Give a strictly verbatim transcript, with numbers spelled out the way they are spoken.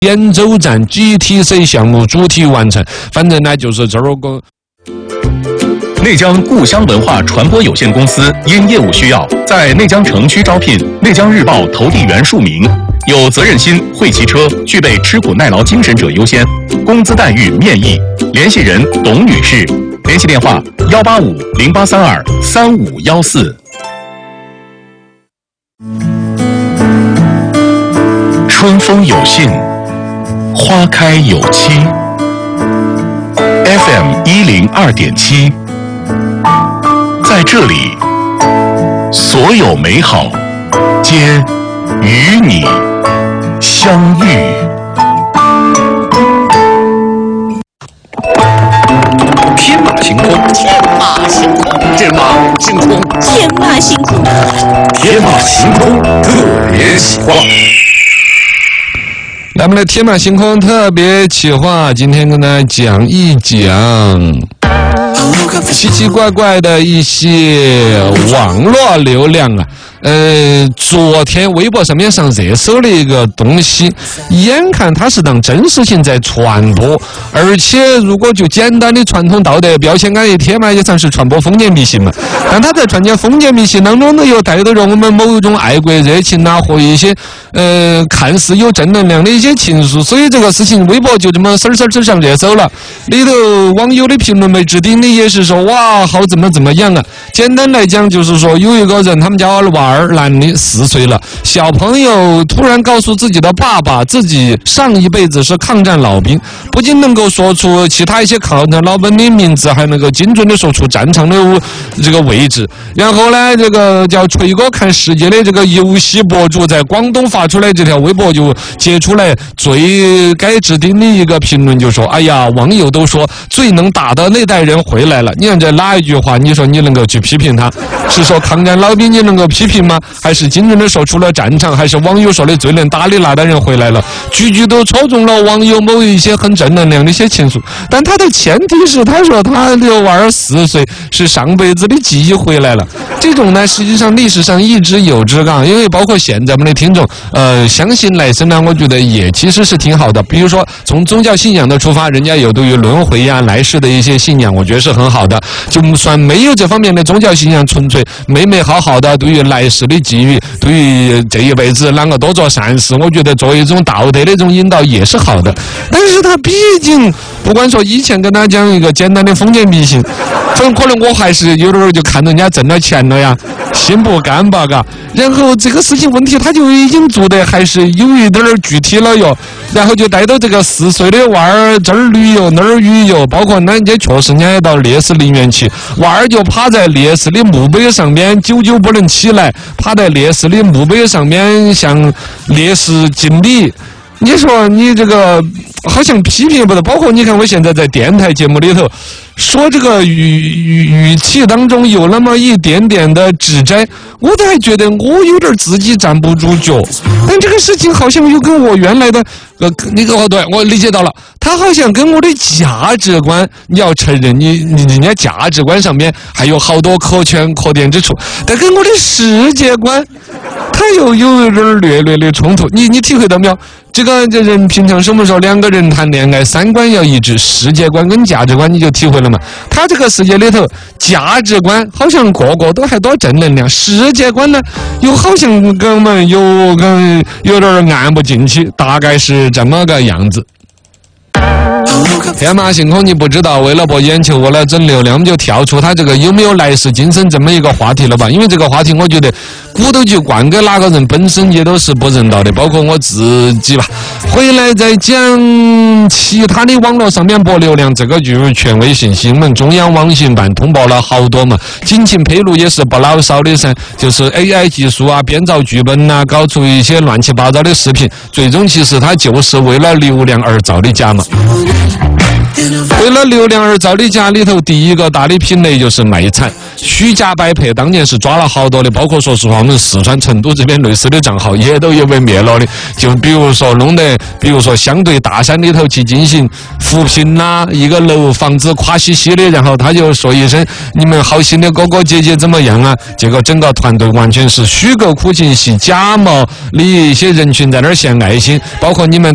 边州站 G T C 项目主体完成。反正呢，就是这儿个。 内江故乡文化传播有限公司因业务需要，在内江城区招聘内江日报投递员数名，有责任心、会骑车、具备吃苦耐劳精神者优先，工资待遇面议。联系人董女士，联系电话幺八五零八三二三五幺四。春风有信，花开有期。F M 一零二点七，在这里，所有美好皆与你相遇。 天马行空， 天马行空， 天马行空， 天马行空， 天马行空，特别企划。来，我们的天马行空特别企划，今天跟大家讲一讲奇奇怪怪的一些网络流量啊。呃，昨天微博上面上热搜的一个东西，眼看它是当真实性在传播，而且如果就简单的传统道德标签感一贴嘛，也算是传播封建迷信嘛。但它在传播封建迷信当中呢，又带到着我们某种爱国热情啊，或一些呃看似有正能量的一些情愫，所以这个事情微博就这么嗖嗖嗖上热搜了。里头网友的评论没置顶的也是说，哇，好怎么怎么样啊。简单来讲就是说，有一个人他们家娃儿男的四岁了，小朋友突然告诉自己的爸爸，自己上一辈子是抗战老兵，不仅能够说出其他一些抗战老兵的名字，还能够精准的说出战场的这个位置。然后呢，这个叫锤哥看世界的这个游戏博主在广东发出来这条微博，就截出来最该置顶的一个评论，就说：哎呀，网友都说最能打的那代人回来了。你看这哪一句话？你说你能够去批评他？是说抗战老兵你能够批评吗？还是精准的说出了战场？还是网友说的最能打的那代人回来了？句句都戳中了网友某一些很正能量的一些情愫。但他的前提是，他说他的娃儿四岁是上辈子的记忆回来了。这种呢，实际上历史上一直有之噶，因为包括现在我们的听众，呃，相信来生呢，我觉得也其实是挺好的。比如说从宗教信仰的出发，人家有对于轮回呀、来世的一些信仰，我觉得是很好的。就算没有这方面的宗教信仰，纯粹美美好好的对于来世的寄予，对于这一辈子啷个多做善事，我觉得作为一种道德的一种引导也是好的。但是他毕竟不管说以前跟他讲一个简单的封建迷信，很可能我还是有点就看人家挣了钱了呀，心不甘吧嘎。然后这个事情问题他就已经做得还是有一点具体了哟，然后就带到这个四岁的娃儿这儿旅游那儿旅游，包括人家确实人家到烈士陵园去，娃儿就趴在烈士的墓碑上面，久久不能起来，趴在烈士的墓碑上面向烈士敬礼。你说你这个好像批评不得，包括你看我现在在电台节目里头说这个语语语气当中有那么一点点的指摘，我都还觉得我有点自己站不住脚。但这个事情好像又跟我原来的呃，那个哦，对，我理解到了，他好像跟我的价值观，你要承认你你人家价值观上面还有好多可圈可点之处，但跟我的世界观，他又有一点略略的冲突。你你体会到没有？这个这人平常什么时候两个人谈恋爱，三观要一致，世界观跟价值观你就体会了嘛。他这个世界里头，价值观好像个个都还多正能量，世界观呢又好像跟我们有跟有点按不进去，大概是这么个样子。天马行空，你不知道，为了博眼球，为了整流量，我们就跳出他这个有没有来世今生这么一个话题了吧？因为这个话题，我觉得骨头去灌给哪个人本身也都是不人道的，包括我自己吧。回来再讲其他的网络上面博流量，这个就是权威性新闻，中央网信办通报了好多嘛，警情披露也是不老少的噻，就是 A I 技术啊，编造剧本啊，搞出一些乱七八糟的视频，最终其实它就是为了流量而造的假嘛。为了流量而造的假里头，第一个大的品类就是卖惨，虚假摆配，当年是抓了好多的，包括说实话，我们四川成都这边类似的账号也都有被灭了的。就比如说弄得，比如说相对大山里头去进行扶贫啦，一个楼房子垮兮兮的，然后他就说一声你们好心的哥哥姐姐怎么样啊？结果整个团队完全是虚构苦情戏，假冒的一些人群在那儿献爱心，包括你们。